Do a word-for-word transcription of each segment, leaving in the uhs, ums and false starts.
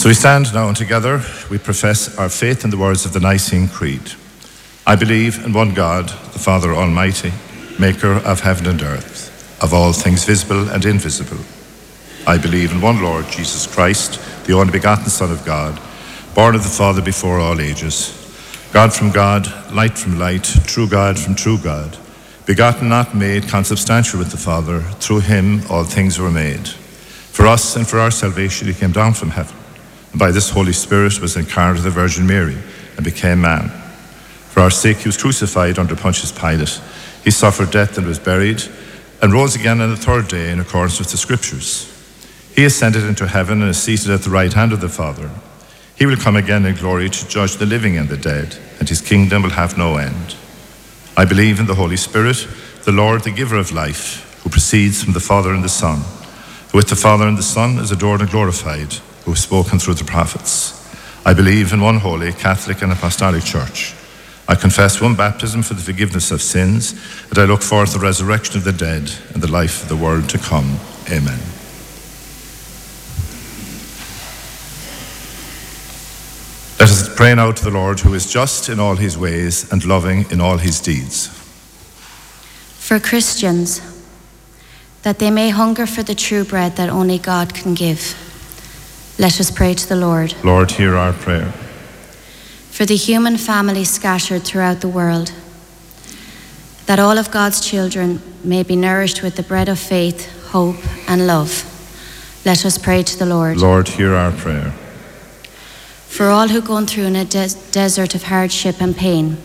So we stand now and together we profess our faith in the words of the Nicene Creed. I believe in one God, the Father Almighty, maker of heaven and earth, of all things visible and invisible. I believe in one Lord, Jesus Christ, the only begotten Son of God, born of the Father before all ages, God from God, light from light, true God from true God, begotten, not made, consubstantial with the Father. Through him all things were made. For us and for our salvation he came down from heaven, and by this Holy Spirit was incarnate of the Virgin Mary, and became man. For our sake he was crucified under Pontius Pilate. He suffered death and was buried, and rose again on the third day in accordance with the Scriptures. He ascended into heaven and is seated at the right hand of the Father. He will come again in glory to judge the living and the dead, and his kingdom will have no end. I believe in the Holy Spirit, the Lord, the giver of life, who proceeds from the Father and the Son, who with the Father and the Son is adored and glorified, who has spoken through the prophets. I believe in one holy, Catholic and Apostolic Church. I confess one baptism for the forgiveness of sins, and I look forward to the resurrection of the dead and the life of the world to come. Amen. Let us pray now to the Lord, who is just in all his ways and loving in all his deeds. For Christians, that they may hunger for the true bread that only God can give, let us pray to the Lord. Lord, hear our prayer. For the human family scattered throughout the world, that all of God's children may be nourished with the bread of faith, hope, and love, let us pray to the Lord. Lord, hear our prayer. For all who go through in a des- desert of hardship and pain,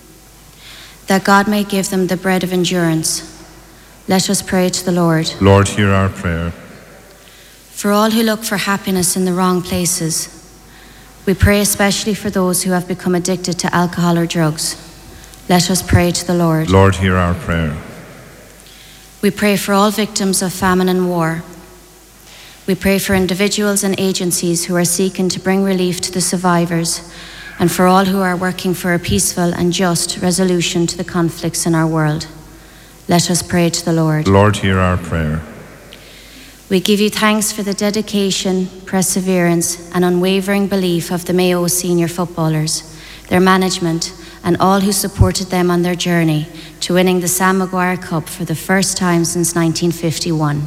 that God may give them the bread of endurance, let us pray to the Lord. Lord, hear our prayer. For all who look for happiness in the wrong places, we pray especially for those who have become addicted to alcohol or drugs. Let us pray to the Lord. Lord, hear our prayer. We pray for all victims of famine and war. We pray for individuals and agencies who are seeking to bring relief to the survivors, and for all who are working for a peaceful and just resolution to the conflicts in our world. Let us pray to the Lord. Lord, hear our prayer. We give you thanks for the dedication, perseverance, and unwavering belief of the Mayo senior footballers, their management, and all who supported them on their journey to winning the Sam Maguire Cup for the first time since nineteen fifty-one.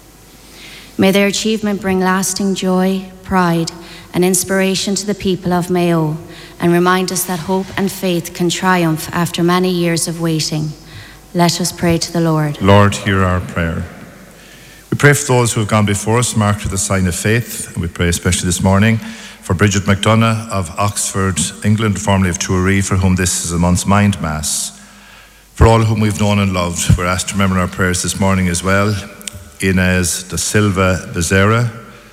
May their achievement bring lasting joy, pride, and inspiration to the people of Mayo, and remind us that hope and faith can triumph after many years of waiting. Let us pray to the Lord. Lord, hear our prayer. We pray for those who have gone before us, marked with the sign of faith, and we pray especially this morning for Bridget McDonough of Oxford, England, formerly of Tuaree, for whom this is a month's mind mass. For all whom we've known and loved, we're asked to remember in our prayers this morning as well Inez da Silva Bezerra,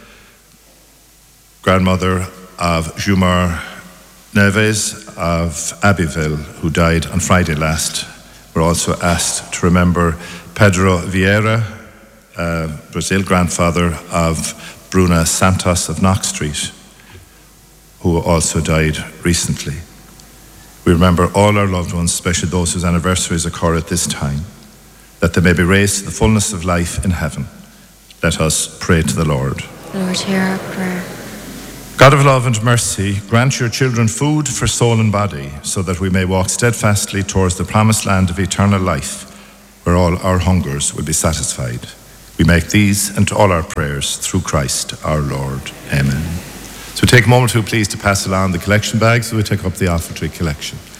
grandmother of Jumar Neves of Abbeville, who died on Friday last. We're also asked to remember Pedro Vieira, uh, Brazil, grandfather of Bruna Santos of Knox Street, who also died recently. We remember all our loved ones, especially those whose anniversaries occur at this time, that they may be raised to the fullness of life in heaven. Let us pray to the Lord. Lord, hear our prayer. God of love and mercy, grant your children food for soul and body, so that we may walk steadfastly towards the promised land of eternal life, where all our hungers will be satisfied. We make these and all our prayers through Christ our Lord. Amen. So take a moment to please to pass along the collection bags so we take up the offertory collection.